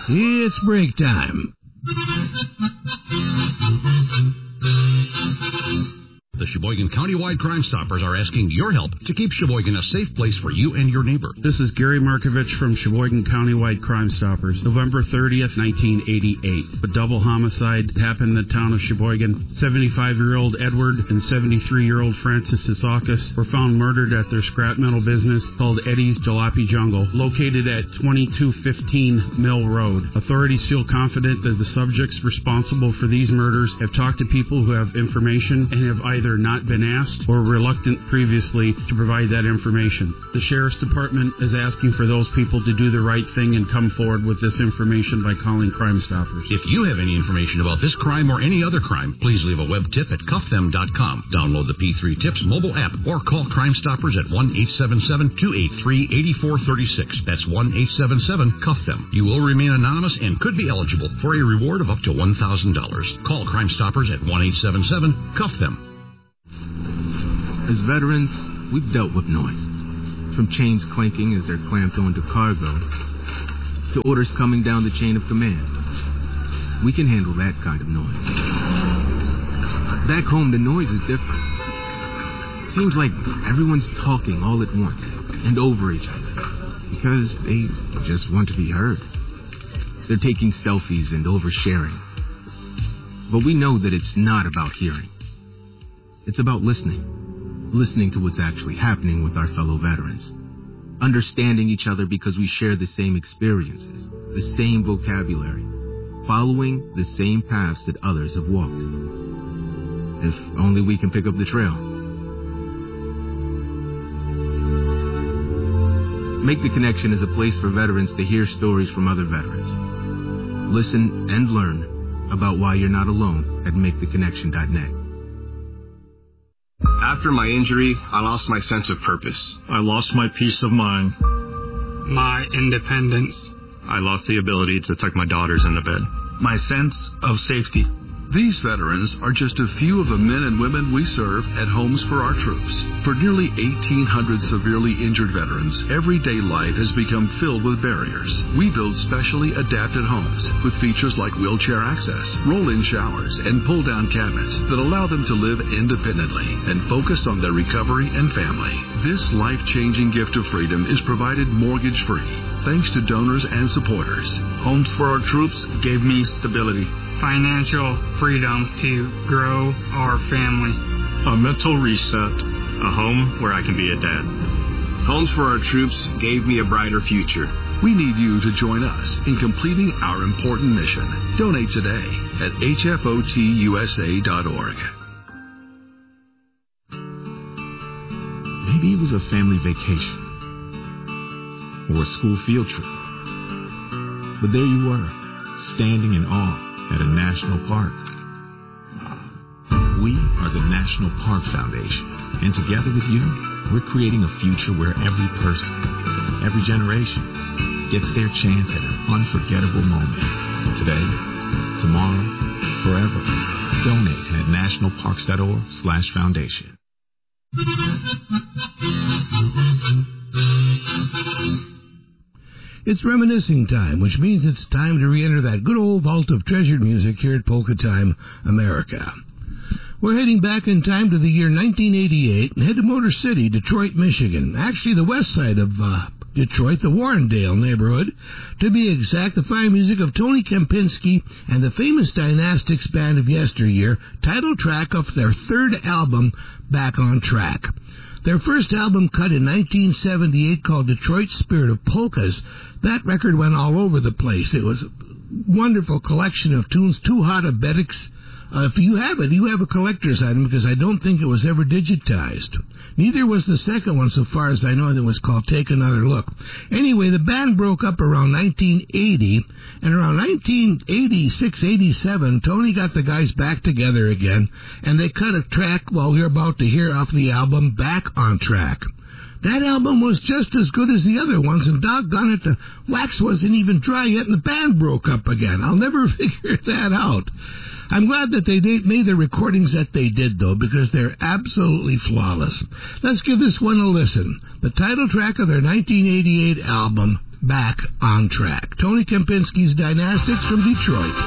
It's break time. The Sheboygan Countywide Crime Stoppers are asking your help to keep Sheboygan a safe place for you and your neighbor. This is Gary Markovich from Sheboygan Countywide Crime Stoppers. November 30th, 1988. A double homicide happened in the town of Sheboygan. 75-year-old Edward and 73-year-old Francis Isakis were found murdered at their scrap metal business called Eddie's Jalopy Jungle, located at 2215 Mill Road. Authorities feel confident that the subjects responsible for these murders have talked to people who have information and have either not been asked or reluctant previously to provide that information. The Sheriff's Department is asking for those people to do the right thing and come forward with this information by calling Crime Stoppers. If you have any information about this crime or any other crime, please leave a web tip at cuffthem.com. Download the P3 Tips mobile app or call Crime Stoppers at 1-877-283-8436. That's 1-877-CUFF-THEM. You will remain anonymous and could be eligible for a reward of up to $1,000. Call Crime Stoppers at 1-877-CUFF-THEM. As veterans, we've dealt with noise. From chains clanking as they're clamped onto cargo, to orders coming down the chain of command. We can handle that kind of noise. Back home, the noise is different. Seems like everyone's talking all at once and over each other because they just want to be heard. They're taking selfies and oversharing. But we know that it's not about hearing. It's about listening. Listening to what's actually happening with our fellow veterans. Understanding each other because we share the same experiences, the same vocabulary, following the same paths that others have walked. If only we can pick up the trail. Make the Connection is a place for veterans to hear stories from other veterans. Listen and learn about why you're not alone at maketheconnection.net. After my injury, I lost my sense of purpose. I lost my peace of mind. My independence. I lost the ability to tuck my daughters into bed. My sense of safety. These veterans are just a few of the men and women we serve at Homes for Our Troops. For nearly 1,800 severely injured veterans, everyday life has become filled with barriers. We build specially adapted homes with features like wheelchair access, roll-in showers, and pull-down cabinets that allow them to live independently and focus on their recovery and family. This life-changing gift of freedom is provided mortgage-free, thanks to donors and supporters. Homes for Our Troops gave me stability. Financial freedom to grow our family. A mental reset. A home where I can be a dad. Homes for Our Troops gave me a brighter future. We need you to join us in completing our important mission. Donate today at hfotusa.org. Maybe it was a family vacation or a school field trip. But there you were, standing in awe at a national park. We are the National Park Foundation, and together with you, we're creating a future where every person, every generation, gets their chance at an unforgettable moment. Today, tomorrow, forever. Donate at nationalparks.org/foundation. It's reminiscing time, which means it's time to re-enter that good old vault of treasured music here at Polka Time America. We're heading back in time to the year 1988 and head to Motor City, Detroit, Michigan. Actually, the west side of Detroit, the Warrendale neighborhood. To be exact, the fine music of Tony Kempinski and the famous Dynastics band of yesteryear, title track of their third album, Back on Track. Their first album, cut in 1978, called Detroit Spirit of Polkas, that record went all over the place. It was a wonderful collection of tunes, Too Hot a Bedix. If you have it, you have a collector's item, because I don't think it was ever digitized. Neither was the second one, so far as I know, that was called Take Another Look. Anyway, the band broke up around 1980, and around 1986-87, Tony got the guys back together again, and they cut a track, well, we're about to hear off the album, Back on Track. That album was just as good as the other ones, and doggone it, the wax wasn't even dry yet, and the band broke up again. I'll never figure that out. I'm glad that they made the recordings that they did, though, because they're absolutely flawless. Let's give this one a listen. The title track of their 1988 album, back on track. Tony Kempinski's Dynastics from Detroit.